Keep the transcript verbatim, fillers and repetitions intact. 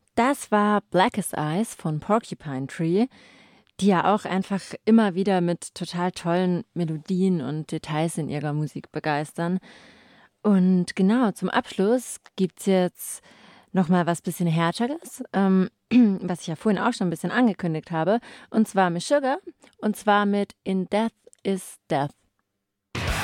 Das war Blackest Eyes von Porcupine Tree, die ja auch einfach immer wieder mit total tollen Melodien und Details in ihrer Musik begeistern. Und genau, zum Abschluss gibt's jetzt noch mal was bisschen Härteres, ähm, was ich ja vorhin auch schon ein bisschen angekündigt habe, und zwar mit Sugar, und zwar mit In Death is Death.